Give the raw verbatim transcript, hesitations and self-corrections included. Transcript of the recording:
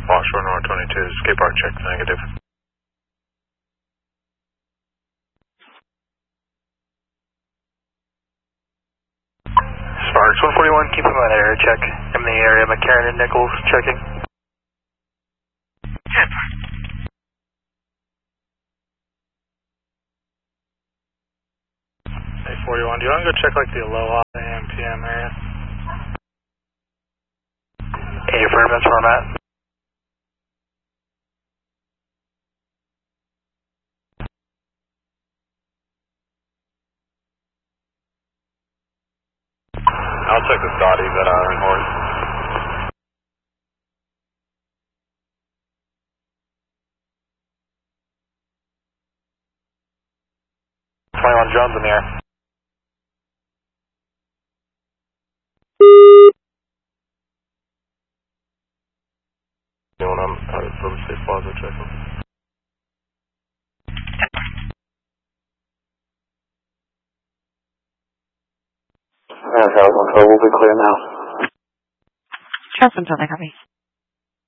Washington North twenty-two, skate park check, negative. Sparks one forty-one, keep him on air check. I'm in the area, McCarran and Nichols checking. A forty-one, do you want to go check like the Aloha A M P M area? A affirmative format. I'll check the Scotties at Iron Horse. twenty-one Jones in the air. When I'm out of Silver State Plaza checking. Okay, we'll be clear now. Trust until they copy.